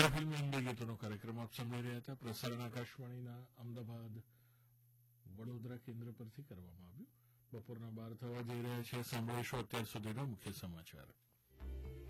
Film Hindi ગીતોનો કાર્યક્રમ આપ સાંભળી રહ્યા હતા. પ્રસારણ આકાશવાણીના અમદાવાદ વડોદરા કેન્દ્ર પરથી કરવામાં આવ્યું. બપોરના 12 થવા જઈ રહ્યા છે. સાંભળીશું અત્યાર સુધીના મુખ્ય સમાચાર.